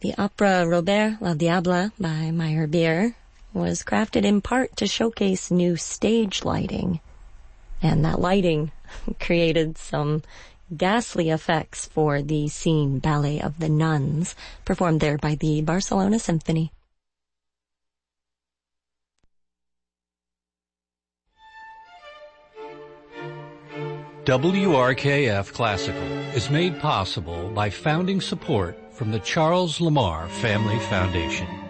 The opera Robert le Diable by Meyerbeer was crafted in part to showcase new stage lighting. And that lighting created some ghastly effects for the scene Ballet of the Nuns, performed there by the Barcelona Symphony. WRKF Classical is made possible by founding support from the Charles Lamar Family Foundation.